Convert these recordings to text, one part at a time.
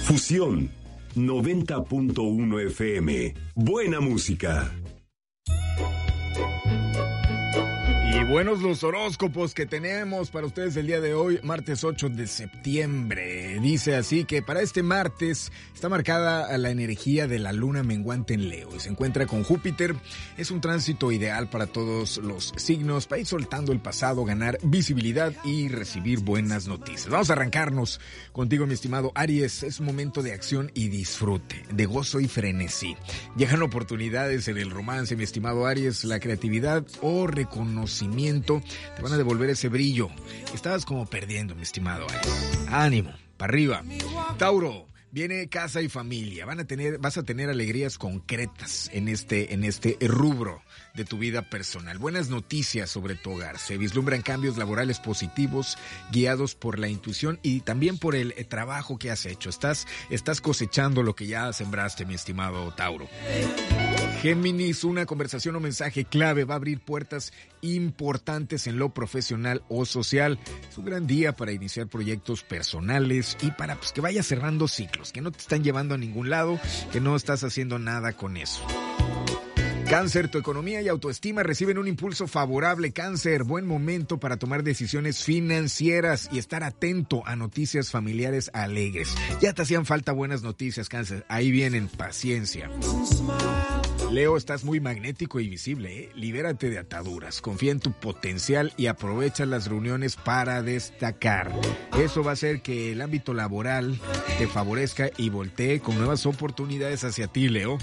Fusión 90.1 FM. Buena música. Y buenos los horóscopos que tenemos para ustedes el día de hoy, martes 8 de septiembre. Dice así que para este martes está marcada la energía de la luna menguante en Leo y se encuentra con Júpiter. Es un tránsito ideal para todos los signos para ir soltando el pasado, ganar visibilidad y recibir buenas noticias. Vamos a arrancarnos contigo, mi estimado Aries. Es un momento de acción y disfrute, de gozo y frenesí. Llegan oportunidades en el romance, mi estimado Aries. La creatividad o reconocimiento te van a devolver ese brillo que estabas como perdiendo, mi estimado Aries. Ánimo, para arriba. Tauro, viene casa y familia. Vas a tener alegrías concretas en este rubro de tu vida personal. Buenas noticias sobre tu hogar. Se vislumbran cambios laborales positivos guiados por la intuición y también por el trabajo que has hecho. Estás cosechando lo que ya sembraste, mi estimado Tauro. Géminis, una conversación o mensaje clave va a abrir puertas importantes en lo profesional o social. Es un gran día para iniciar proyectos personales y para que vayas cerrando ciclos, que no te están llevando a ningún lado, que no estás haciendo nada con eso. Cáncer, tu economía y autoestima reciben un impulso favorable. Cáncer, buen momento para tomar decisiones financieras y estar atento a noticias familiares alegres. Ya te hacían falta buenas noticias, Cáncer. Ahí vienen, paciencia. Leo, estás muy magnético y visible, ¿eh? Libérate de ataduras, confía en tu potencial y aprovecha las reuniones para destacar. Eso va a hacer que el ámbito laboral te favorezca y voltee con nuevas oportunidades hacia ti, Leo.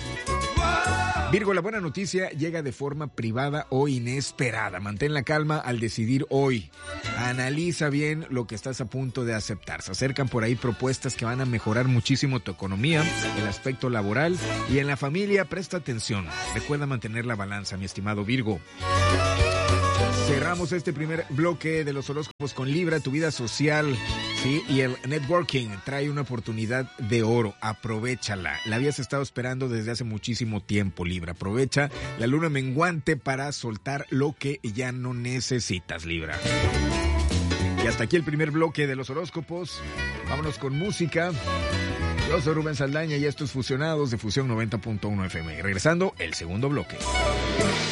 Virgo, la buena noticia llega de forma privada o inesperada. Mantén la calma al decidir hoy. Analiza bien lo que estás a punto de aceptar. Se acercan por ahí propuestas que van a mejorar muchísimo tu economía, el aspecto laboral y en la familia. Presta atención. Recuerda mantener la balanza, mi estimado Virgo. Cerramos este primer bloque de los horóscopos con Libra, tu vida social, ¿sí? Y el networking trae una oportunidad de oro. Aprovéchala. La habías estado esperando desde hace muchísimo tiempo, Libra. Aprovecha la luna menguante para soltar lo que ya no necesitas, Libra. Y hasta aquí el primer bloque de los horóscopos. Vámonos con música. Yo soy Rubén Saldaña y estos Fusionados de Fusión 90.1 FM. Regresando, el segundo bloque.